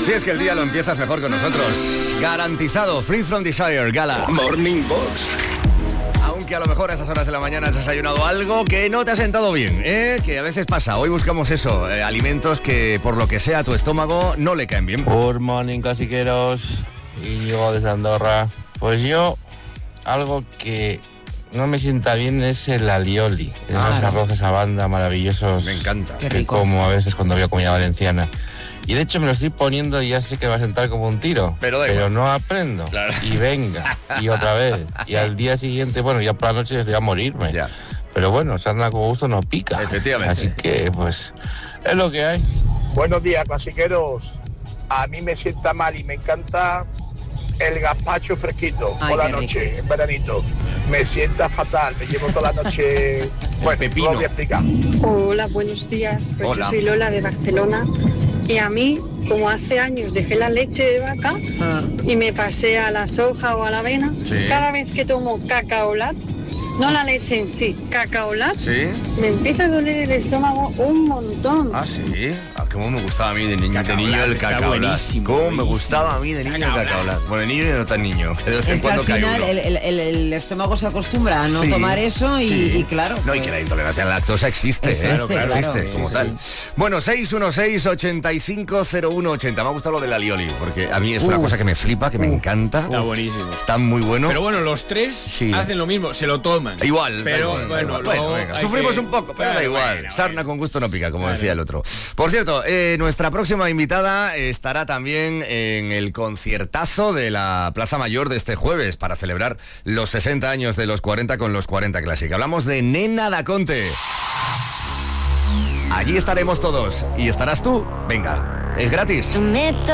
Si es que el día lo empiezas mejor con nosotros. Garantizado. Free from Desire, Gala. Morning Box. Aunque a lo mejor a esas horas de la mañana has desayunado algo que no te ha sentado bien, que a veces pasa. Hoy buscamos eso, alimentos que por lo que sea a tu estómago no le caen bien. Good morning, clasiqueros. Íñigo desde Andorra. Pues yo, algo que no me sienta bien es el alioli. Esos arroces a banda maravillosos. Me encanta. Qué Que rico. como a veces cuando voy a comida valenciana. Y de hecho me lo estoy poniendo y ya sé que va a sentar como un tiro. Pero da igual. no aprendo. Claro. Y venga, y otra vez. Y al día siguiente, bueno, ya por la noche estoy a morirme. Ya. Pero bueno, se anda como gusto, no pica. Efectivamente. Así que, pues, es lo que hay. Buenos días, clasiqueros. A mí me sienta mal y me encanta el gazpacho fresquito Ay, por la qué noche, rico. en veranito. Me sienta fatal, me llevo toda la noche... Bueno, pepino. no lo voy a explicar. Hola, buenos días. Pues Hola. yo soy Lola de Barcelona y a mí, como hace años dejé la leche de vaca y me pasé a la soja o a la avena, Sí. cada vez que tomo cacaolat, no la leche en sí, cacaolat, ¿Sí? me empieza a doler el estómago un montón. Ah, sí. Cómo me gustaba a mí de niño Cacaolat, el está cacaolat. buenísimo, Cómo me buenísimo. gustaba a mí de niño el cacaolat. Bueno, de niño y no tan niño. De vez en Es que al cuando cae final uno. el estómago se acostumbra a no Sí, tomar eso y, sí. y claro. No, y que la intolerancia a la lactosa existe, Existe, claro. existe como Sí, tal. Bueno, 616-850180. Me ha gustado lo del alioli, porque a mí es una cosa que me flipa, que me encanta. Está buenísimo. Está muy bueno. Pero bueno, los tres Sí. hacen lo mismo, se lo toman. Igual, Pero da igual, bueno, da igual. luego Venga, hay sufrimos que- un poco, pero Claro, da igual. bueno, Sarna con gusto no pica, como Claro. decía el otro. Por cierto, nuestra próxima invitada estará también en el conciertazo de la Plaza Mayor de este jueves para celebrar los 60 años de los 40 con los 40 Classic. Hablamos de Nena Daconte. Allí estaremos todos. ¿Y estarás tú? Venga, es gratis. Prometo